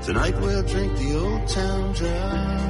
Tonight we'll drink the old town dry.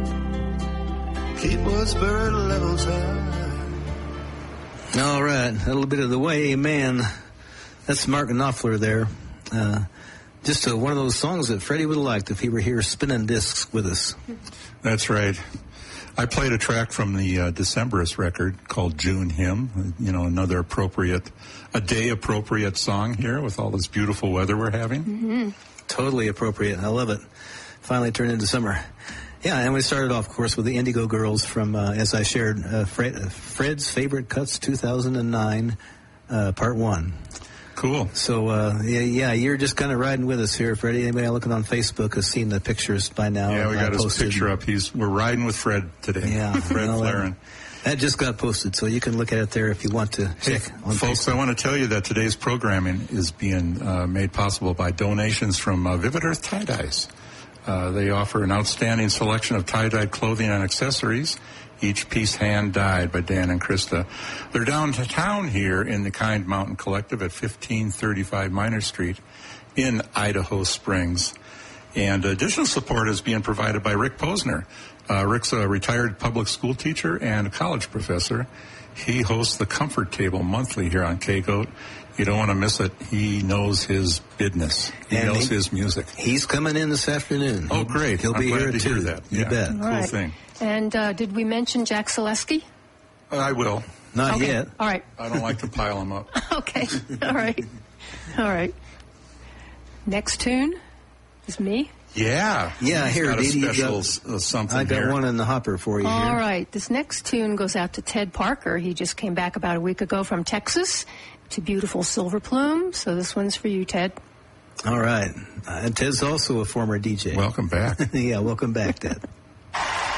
Keep Woodsboro levels high. All right, a little bit of the way, man. That's Mark Knopfler there. Just one of those songs that Freddie would have liked if he were here spinning discs with us. That's right. I played a track from the Decemberist record called June Hymn, another a day-appropriate song here with all this beautiful weather we're having. Mm-hmm. Totally appropriate. I love it. Finally turned into summer. Yeah, and we started off, of course, with the Indigo Girls from, as I shared, Fred's Favorite Cuts 2009, Part 1. Cool. So, you're just kind of riding with us here, Freddie. Anybody looking on Facebook has seen the pictures by now. Yeah, we got his picture up. We're riding with Fred today. Yeah. Fred Flaren. That just got posted, so you can look at it there if you want to check on folks, Facebook. I want to tell you that today's programming is being made possible by donations from Vivid Earth Tie-Dyes. They offer an outstanding selection of tie-dyed clothing and accessories, each piece hand-dyed by Dan and Krista. They're downtown here in the Kind Mountain Collective at 1535 Minor Street in Idaho Springs. And additional support is being provided by Rick Posner. Rick's a retired public school teacher and a college professor. He hosts the Comfort Table monthly here on K-Goat. You don't want to miss it. He knows his business. He knows his music. He's coming in this afternoon. Oh, great. He'll be here to too. Hear that. You bet. Cool right. thing. And did we mention Jack Zaleski? I will. Not yet. All right. I don't like to pile him up. Okay. All right. Next tune is me. Yeah. Yeah, here, got a Dee Dee, special something I got here. one in the hopper for you All here. right. This next tune goes out to Ted Parker. He just came back about a week ago from Texas to beautiful Silver Plume. So this one's for you, Ted. All right. And Ted's also a former DJ. Welcome back. Yeah, welcome back, Ted.